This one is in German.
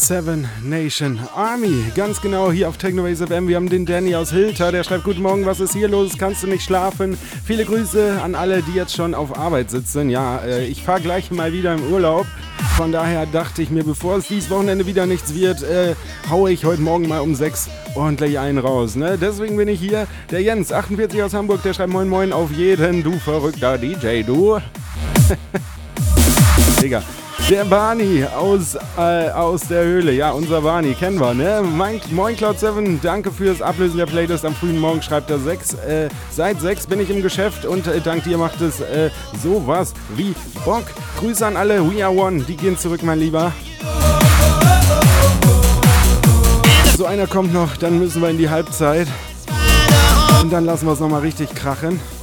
Seven Nation Army. Ganz genau hier auf Technoways FM. Wir haben den Danny aus Hilter, der schreibt: Guten Morgen, was ist hier los? Kannst du nicht schlafen? Viele Grüße an alle, die jetzt schon auf Arbeit sitzen. Ja, ich fahre gleich mal wieder im Urlaub. Von daher dachte ich mir, bevor es dieses Wochenende wieder nichts wird, haue ich heute Morgen mal um 6 ordentlich einen raus. Ne? Deswegen bin ich hier. Der Jens, 48 aus Hamburg, der schreibt: Moin Moin auf jeden, du verrückter DJ, du. Digga. Der Barney aus der Höhle. Ja, unser Barney, kennen wir, ne? Moin Cloud7, danke fürs Ablösen der Playlist am frühen Morgen, schreibt er 6. Seit 6 bin ich im Geschäft und dank dir macht es sowas wie Bock. Grüße an alle, We Are One, die gehen zurück, mein Lieber. So einer kommt noch, dann müssen wir in die Halbzeit. Und dann lassen wir es nochmal richtig krachen.